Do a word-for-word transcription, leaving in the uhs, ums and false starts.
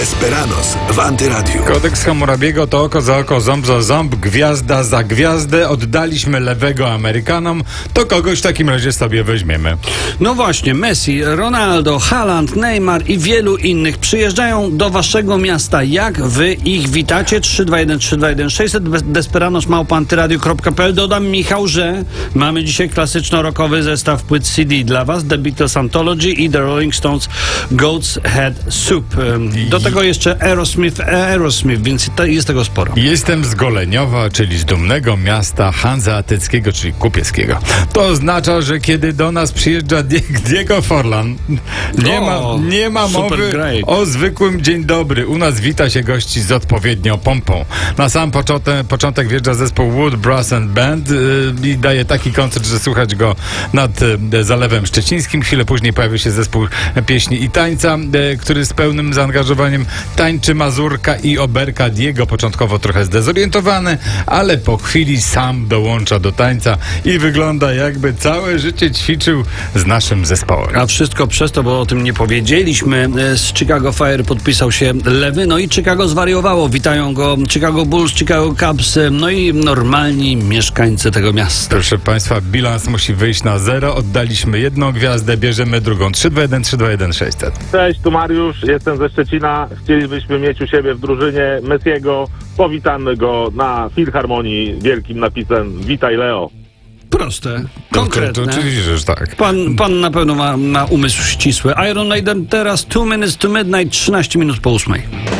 Desperados w Antyradiu. Kodeks Hammurabiego to oko za oko, ząb za ząb, gwiazda za gwiazdę. Oddaliśmy lewego Amerykanom, to kogoś w takim razie sobie weźmiemy. No właśnie, Messi, Ronaldo, Haaland, Neymar i wielu innych przyjeżdżają do waszego miasta. Jak wy ich witacie? trzy dwa jeden trzy dwa jeden sześćset Desperados małpa antyradio kropka p l. Dodam, Michał, że mamy dzisiaj klasyczno-rockowy zestaw płyt C D dla was, The Beatles Anthology i The Rolling Stones Goat's Head Soup. Do tego jeszcze Aerosmith, Aerosmith, więc jest tego sporo. Jestem z Goleniowa, czyli z dumnego miasta hanzeatyckiego, czyli kupieskiego. To oznacza, że kiedy do nas przyjeżdża Diego Forlan, nie ma, O, nie ma mowy great. o zwykłym dzień dobry. U nas wita się gości z odpowiednią pompą. Na sam początek, początek wjeżdża zespół Wood Brass and Band yy, i daje taki koncert, że słuchać go nad yy, Zalewem Szczecińskim. Chwilę później pojawia się zespół pieśni i tańca, yy, który z pełnym zaangażowaniem tańczy mazurka i oberka. Diego początkowo trochę zdezorientowany, ale po chwili sam dołącza do tańca i wygląda, jakby całe życie ćwiczył z naszym zespołem. A wszystko przez to, bo o tym nie powiedzieliśmy. Z Chicago Fire podpisał się Lewy, no i Chicago zwariowało. Witają go Chicago Bulls, Chicago Cubs, no i normalni mieszkańcy tego miasta. Proszę Państwa, bilans musi wyjść na zero. Oddaliśmy jedną gwiazdę, bierzemy drugą. trzy dwa jeden trzy dwa jeden sześćset. Cześć, tu Mariusz, jestem ze Szczecina. Chcielibyśmy mieć u siebie w drużynie Messiego. Powitamy go na Filharmonii wielkim napisem Witaj Leo. Proste, To, konkretne. to oczywiście, że tak. Pan, pan na pewno ma, ma umysł ścisły. Iron Maiden teraz two minutes to midnight, trzynaście minut po ósmej.